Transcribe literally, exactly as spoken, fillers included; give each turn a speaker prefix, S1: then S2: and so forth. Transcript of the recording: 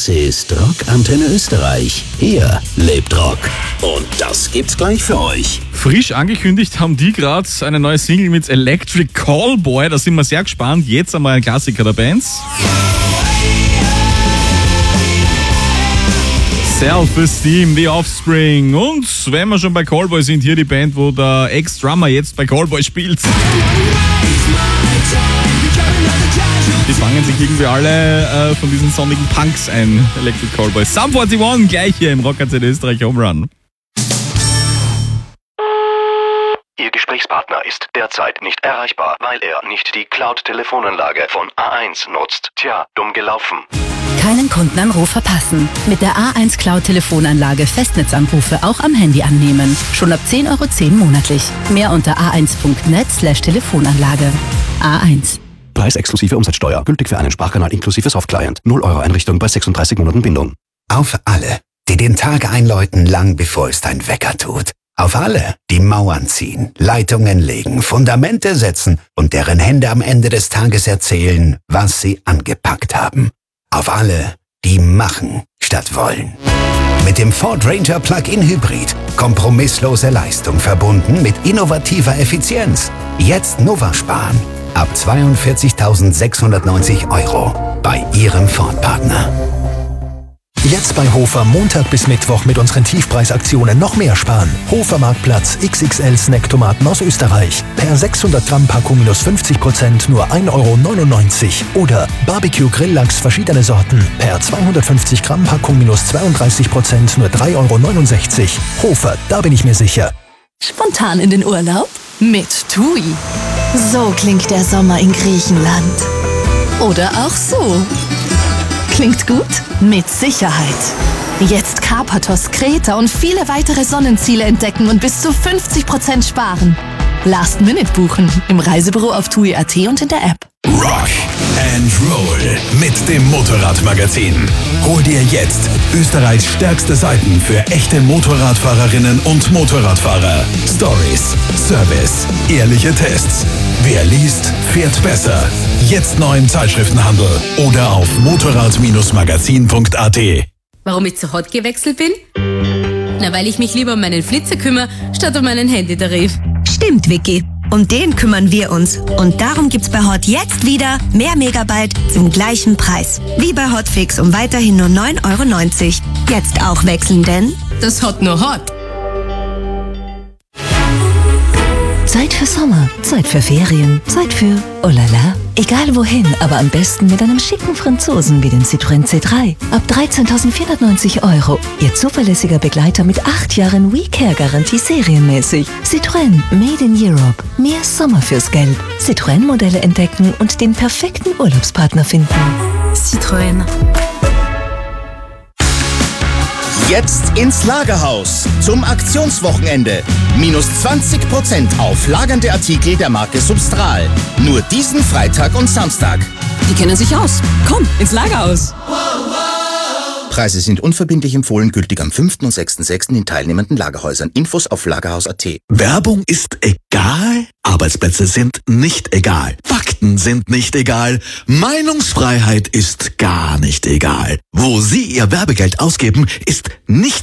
S1: Das ist Rock Antenne Österreich. Hier lebt Rock. Und das gibt's gleich für euch.
S2: Frisch angekündigt haben die gerade eine neue Single mit Electric Callboy. Da sind wir sehr gespannt. Jetzt einmal ein Klassiker der Bands. Self-Esteem, The Offspring. Und wenn wir schon bei Callboy sind, hier die Band, wo der Ex-Drummer jetzt bei Callboy spielt. Die fangen sich irgendwie alle äh, von diesen sonnigen Punks ein. Electric Callboy. Sum einundvierzig gleich hier im Rock Antenne Österreich Home Run.
S3: Ihr Gesprächspartner ist derzeit nicht erreichbar, weil er nicht die Cloud-Telefonanlage von A eins nutzt. Tja, dumm gelaufen.
S4: Keinen Kundenanruf verpassen. Mit der A eins Cloud-Telefonanlage Festnetzanrufe auch am Handy annehmen. Schon ab zehn Euro zehn monatlich. Mehr unter a eins punkt net slash Telefonanlage. A eins.
S5: Preis exklusive Umsatzsteuer. Gültig für einen Sprachkanal inklusive Softclient. null Euro Einrichtung bei sechsunddreißig Monaten Bindung.
S6: Auf alle, die den Tag einläuten, lang bevor es dein Wecker tut. Auf alle, die Mauern ziehen, Leitungen legen, Fundamente setzen und deren Hände am Ende des Tages erzählen, was sie angepackt haben. Auf alle, die machen statt wollen. Mit dem Ford Ranger Plug-in Hybrid. Kompromisslose Leistung verbunden mit innovativer Effizienz. Jetzt Nova sparen. Ab zweiundvierzigtausendsechshundertneunzig Euro bei Ihrem Ford-Partner.
S7: Jetzt bei Hofer Montag bis Mittwoch mit unseren Tiefpreisaktionen noch mehr sparen. Hofer Marktplatz X X L Snacktomaten aus Österreich. Per sechshundert Gramm Packung minus fünfzig Prozent nur ein Euro neunundneunzig. Oder Barbecue Grilllachs verschiedene Sorten. Per zweihundertfünfzig Gramm Packung minus zweiunddreißig Prozent nur drei Euro neunundsechzig. Hofer, da bin ich mir sicher.
S8: Spontan in den Urlaub? Mit TUI. So klingt der Sommer in Griechenland. Oder auch so. Klingt gut? Mit Sicherheit. Jetzt Karpathos, Kreta und viele weitere Sonnenziele entdecken und bis zu fünfzig Prozent sparen. Last Minute buchen im Reisebüro auf tui punkt at und in der App.
S9: Rock and Roll mit dem Motorradmagazin. Hol dir jetzt Österreichs stärkste Seiten für echte Motorradfahrerinnen und Motorradfahrer. Stories, Service, ehrliche Tests. Wer liest, fährt besser. Jetzt neu im Zeitschriftenhandel oder auf motorrad magazin punkt at.
S10: Warum ich zu Hot gewechselt bin? Na, weil ich mich lieber um meinen Flitzer kümmere, statt um meinen Handytarif.
S11: Stimmt, Vicky. Um den kümmern wir uns. Und darum gibt's bei Hot jetzt wieder mehr Megabyte zum gleichen Preis. Wie bei Hotfix um weiterhin nur neun Euro neunzig. Jetzt auch wechseln, denn
S10: das Hot nur Hot.
S12: Zeit für Sommer, Zeit für Ferien, Zeit für oh la la. Egal wohin, aber am besten mit einem schicken Franzosen wie dem Citroën C drei. Ab dreizehntausendvierhundertneunzig Euro. Ihr zuverlässiger Begleiter mit acht Jahren WeCare-Garantie serienmäßig. Citroën Made in Europe. Mehr Sommer fürs Geld. Citroën-Modelle entdecken und den perfekten Urlaubspartner finden.
S8: Citroën.
S13: Jetzt ins Lagerhaus zum Aktionswochenende. Minus zwanzig Prozent auf lagernde Artikel der Marke Substral. Nur diesen Freitag und Samstag.
S10: Die kennen sich aus. Komm, ins Lagerhaus.
S13: Preise sind unverbindlich empfohlen, gültig am fünften und sechsten sechsten in teilnehmenden Lagerhäusern. Infos auf lagerhaus punkt at.
S9: Werbung ist egal, Arbeitsplätze sind nicht egal, Fakten sind nicht egal, Meinungsfreiheit ist gar nicht egal. Wo Sie Ihr Werbegeld ausgeben, ist nicht